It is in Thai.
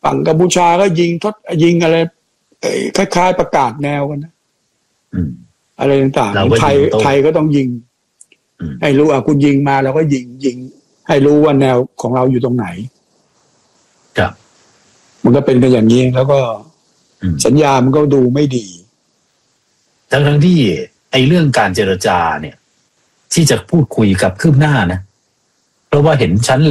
ฝั่งกัมพูชาก็ยิงอะไรคล้ายๆประกาศแนวกันนะอะไรต่างๆไทยก็ต้องยิงให้รู้คุณยิงมาเราก็ยิงให้รู้ว่าแนวของเราอยู่ตรงไหนครับมันก็เป็นกันอย่างนี้แล้วก็สัญญามันก็ดูไม่ดีทั้งที่ไอ้เรื่องการเจรจาเนี่ยที่จะพูดคุยกับคืบหน้านะเพราะว่าเห็นชั้น